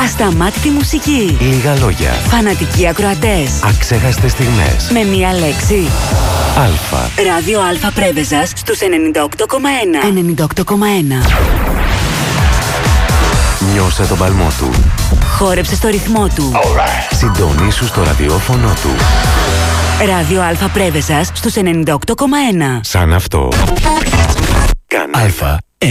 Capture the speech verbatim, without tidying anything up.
Ασταμάτητη μουσική. Λίγα λόγια. Φανατικοί ακροατές. Αξέχαστες στιγμές. Με μία λέξη. Αλφα. Ράδιο Αλφα Πρέβεζας στους ενενήντα οκτώ κόμμα ένα. ενενήντα οκτώ κόμμα ένα. Νιώσε τον παλμό του. Χόρεψε στο ρυθμό του. Right. Συντονίσου στο ραδιόφωνο του. Ράδιο Αλφα Πρέβεζας στους ενενήντα οκτώ κόμμα ένα. Σαν αυτό. Κάνε Αλφα.